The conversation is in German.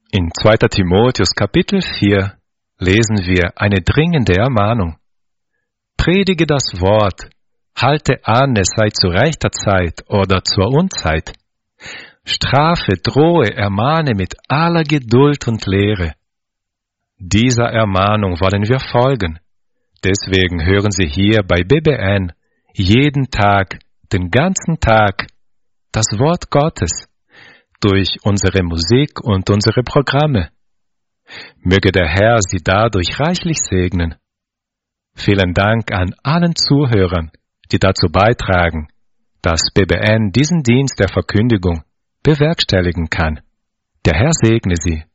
In 2. Timotheus Kapitel 4 lesen wir eine dringende Ermahnung. Predige das Wort, halte an, es sei zu rechter Zeit oder zur Unzeit. Strafe, drohe, ermahne mit aller Geduld und Lehre. Dieser Ermahnung wollen wir folgen. Deswegen hören Sie hier bei BBN jeden Tag, den ganzen Tag, das Wort Gottes durch unsere Musik und unsere Programme. Möge der Herr Sie dadurch reichlich segnen. Vielen Dank an allen Zuhörern, die dazu beitragen, dass BBN diesen Dienst der Verkündigung bewerkstelligen kann. Der Herr segne Sie.